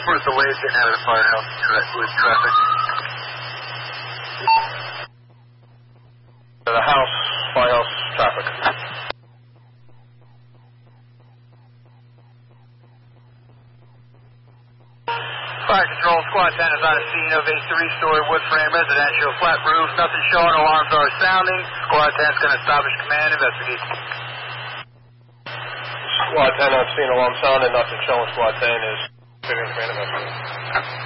Where's the waves getting out of the firehouse with traffic? The house, firehouse traffic. Fire Control, Squad 10 is on a scene of a 3-story wood frame residential flat roof. Nothing showing, alarms are sounding. Squad 10 is going to establish command, investigate. Squad 10 on scene, alarm sounding, nothing showing. Squad 10 is figuring command, investigate.